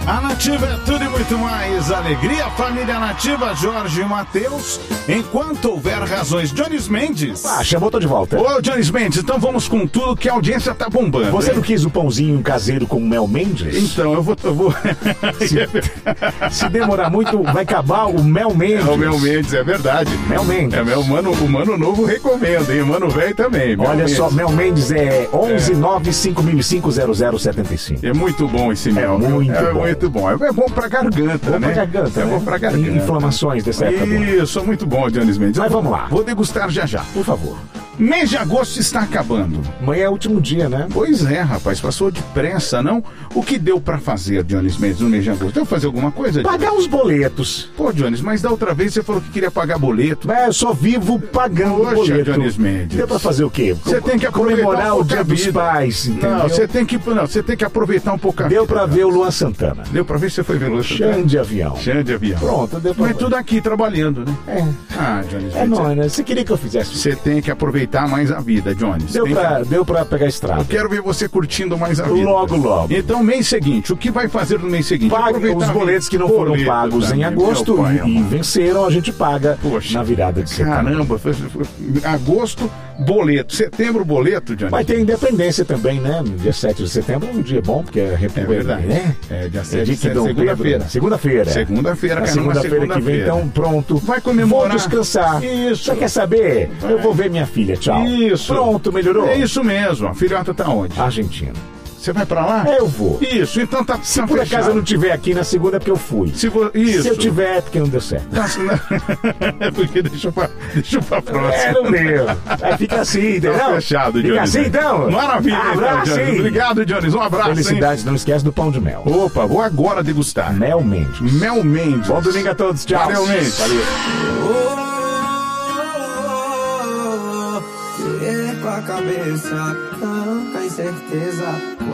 A Nativa é tudo e muito mais. Alegria, família Nativa, Jorge e Matheus. Enquanto houver razões, Jones Mendes. Chamou, tô de volta. Ô, Jones Mendes, então vamos com tudo que a audiência tá bombando. Você não quis o pãozinho caseiro com Mel Mendes? Então, eu vou... Se demorar muito, vai acabar o Mel Mendes. O Mel Mendes, é verdade. Mel Mendes. O Mano Novo recomenda, hein? O Mano Velho também. Olha Mendes. Só, Mel Mendes é 11950050075. É muito bom esse mel. É muito bom. É bom pra garganta, né? Bom pra garganta. Inflamações dessa época. Isso, muito bom, Jones Mendes. Mas vamos lá. Vou degustar já. Por favor. Mês de agosto está acabando. Amanhã é o último dia, né? Pois é, rapaz, passou depressa, não? O que deu pra fazer, Jones Mendes, no mês de agosto? Deu pra fazer alguma coisa? Pagar os boletos. Pô, Jones, mas da outra vez você falou que queria pagar boleto. Eu só vivo pagando boleto. Jones Mendes. Deu pra fazer o quê? Você tem que comemorar o Dia dos Pais, entendeu? Não, você tem que aproveitar um pouco a vida. Deu pra ver o Luan Santana. Deu pra ver se você foi ver o Luan Santana? Chão de avião. Pronto, deu pra ver. Mas tudo aqui, trabalhando, né? Jones Mendes. Não, né? Você queria que eu fizesse? Você tem que aproveitar mais a vida, Jones. Deu pra pegar a estrada. Eu quero ver você curtindo mais a vida. Logo. Então, mês seguinte, o que vai fazer no mês seguinte? Paga os boletos que não foram pagos em agosto e venceram, a gente paga na virada de setembro. Caramba, agosto, boleto. Setembro, boleto, Jones. Vai ter independência também, né? Dia 7 de setembro é um dia bom, porque é República. É verdade, né? Dia 7 de setembro, segunda-feira. Segunda-feira, que vem, então pronto. Vai comemorar. Vou descansar. Isso. Você quer saber? Vai. Eu vou ver minha filha, tchau. Isso. Pronto, melhorou? É isso mesmo. A filhota tá onde? Argentina. Você vai pra lá? Eu vou. Isso, então tá Se por acaso eu não tiver aqui na segunda é porque eu fui. Se eu tiver é porque não deu certo. É porque deixa pra próxima. Não deu. Aí fica assim, entendeu? Tá fechado, Jones. Fica assim, então. Maravilha, abraço, então, Jones. Obrigado, Jones. Um abraço. Felicidades, não esquece do pão de mel. Opa, vou agora degustar. Mel Mendes. Mel Mendes. Bom domingo a todos. Tchau. Valeu, Mendes. Valeu. Com a cabeça, tanta incerteza.